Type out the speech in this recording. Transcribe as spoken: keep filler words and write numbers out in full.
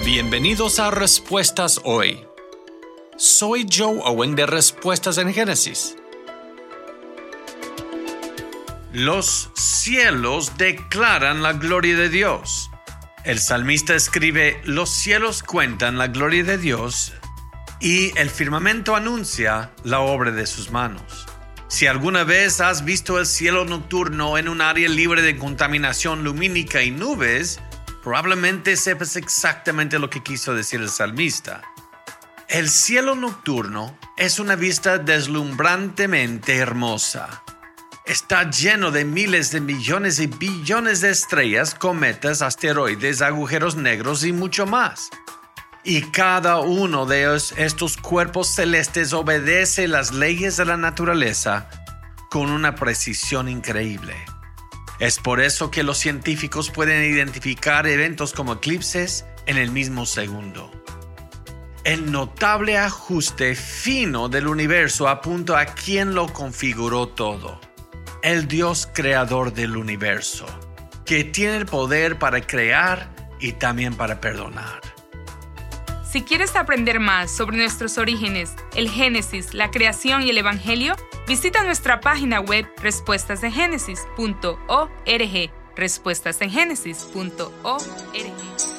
Bienvenidos a Respuestas Hoy. Soy Joe Owen de Respuestas en Génesis. Los cielos declaran la gloria de Dios. El salmista escribe: los cielos cuentan la gloria de Dios y el firmamento anuncia la obra de sus manos. Si alguna vez has visto el cielo nocturno en un área libre de contaminación lumínica y nubes, probablemente sepas exactamente lo que quiso decir el salmista. El cielo nocturno es una vista deslumbrantemente hermosa. Está lleno de miles de millones y billones de estrellas, cometas, asteroides, agujeros negros y mucho más. Y cada uno de estos cuerpos celestes obedece las leyes de la naturaleza con una precisión increíble. Es por eso que los científicos pueden identificar eventos como eclipses en el mismo segundo. El notable ajuste fino del universo apunta a quien lo configuró todo: el Dios creador del universo, que tiene el poder para crear y también para perdonar. Si quieres aprender más sobre nuestros orígenes, el Génesis, la creación y el Evangelio, visita nuestra página web respuestas en génesis punto org, respuestas en génesis punto org.